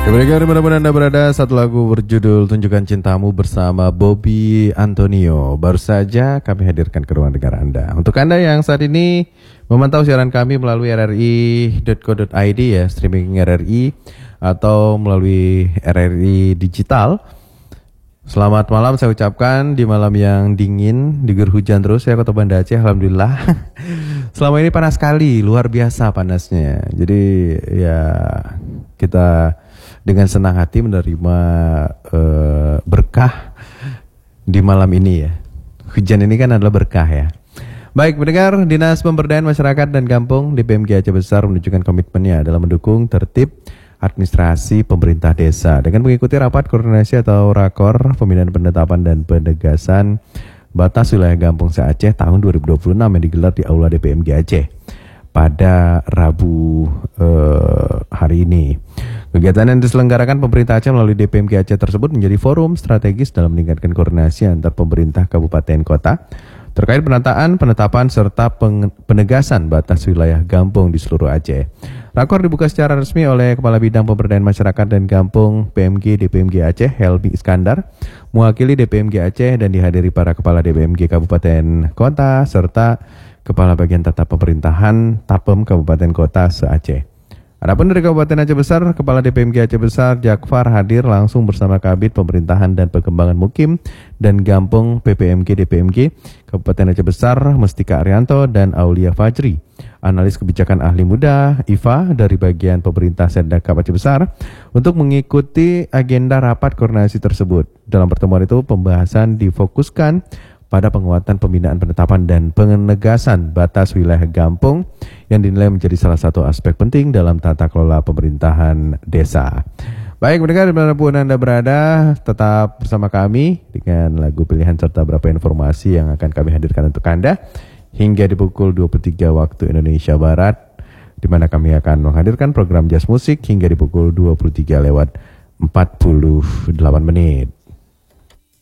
Kemudian dimanapun Anda berada, satu lagu berjudul Tunjukkan Cintamu bersama Bobby Antonio baru saja kami hadirkan ke ruang dengar Anda. Untuk Anda yang saat ini memantau siaran kami melalui rri.co.id ya, streaming RRI atau melalui RRI Digital, selamat malam saya ucapkan di malam yang dingin, diguyur hujan terus ya Kota Banda Aceh, alhamdulillah. Selama ini panas sekali, luar biasa panasnya. Jadi ya kita dengan senang hati menerima berkah di malam ini ya. Hujan ini kan adalah berkah ya. Baik, mendengar Dinas Pemberdayaan Masyarakat dan Kampung DPMG Aceh Besar menunjukkan komitmennya dalam mendukung tertib administrasi pemerintah desa dengan mengikuti rapat koordinasi atau rakor pembinaan penetapan dan penegasan batas wilayah Kampung se-Aceh tahun 2026 yang digelar di Aula DPMG Aceh pada Rabu hari ini. Kegiatan yang diselenggarakan pemerintah Aceh melalui DPMG Aceh tersebut menjadi forum strategis dalam meningkatkan koordinasi antar pemerintah kabupaten kota terkait penataan, penetapan, serta penegasan batas wilayah Kampung di seluruh Aceh. Rakor dibuka secara resmi oleh Kepala Bidang Pemberdayaan Masyarakat dan Kampung PMG DPMG Aceh, Helmi Iskandar, mewakili DPMG Aceh dan dihadiri para Kepala DPMG Kabupaten Kota serta Kepala Bagian Tata Pemerintahan Tapem Kabupaten Kota se-Aceh. Adapun dari Kabupaten Aceh Besar, Kepala DPMG Aceh Besar Jakfar hadir langsung bersama Kabid Pemerintahan dan Pengembangan Mukim dan Kampung PPMG DPMG Kabupaten Aceh Besar Mestika Arianto dan Aulia Fajri, analis kebijakan ahli muda IFA dari bagian pemerintah Serdakap Aceh Besar untuk mengikuti agenda rapat koordinasi tersebut. Dalam pertemuan itu pembahasan difokuskan pada penguatan pembinaan penetapan dan penegasan batas wilayah Kampung yang dinilai menjadi salah satu aspek penting dalam tata kelola pemerintahan desa. Baik, mendengar dimanapun Anda berada, tetap bersama kami dengan lagu pilihan serta beberapa informasi yang akan kami hadirkan untuk Anda hingga di pukul 23 waktu Indonesia Barat, di mana kami akan menghadirkan program Jazz Musik hingga di pukul 23 lewat 48 menit.